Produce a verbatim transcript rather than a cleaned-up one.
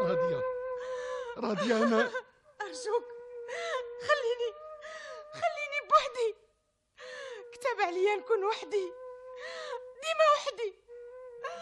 راضية راضية أنا. أرجوك خليني خليني بوحدي، كتب عليا نكون وحدي، ديما وحدي.